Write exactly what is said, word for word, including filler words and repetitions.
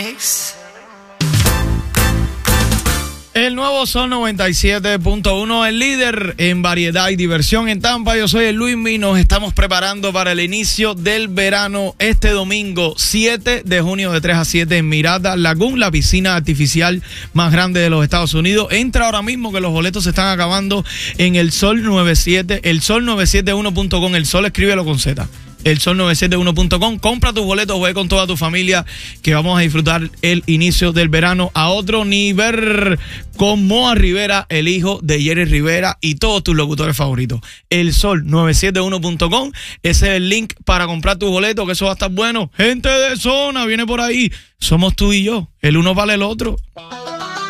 El nuevo Sol noventa y siete punto uno, el líder en variedad y diversión en Tampa. Yo soy el Luismi, nos estamos preparando para el inicio del verano este domingo siete de junio de tres a siete en Mirada Lagoon, la piscina artificial más grande de los Estados Unidos. Entra ahora mismo que los boletos se están acabando en el Sol noventa y siete, el Sol novecientos setenta y uno punto com, el Sol escríbelo con Z. el sol novecientos setenta y uno punto com, compra tus boletos, ve con toda tu familia que vamos a disfrutar el inicio del verano a otro nivel con Moa Rivera, el hijo de Jerry Rivera y todos tus locutores favoritos. el sol novecientos setenta y uno punto com, ese es el link para comprar tus boletos, que eso va a estar bueno. Gente de zona, viene por ahí, somos tú y yo, el uno vale el otro.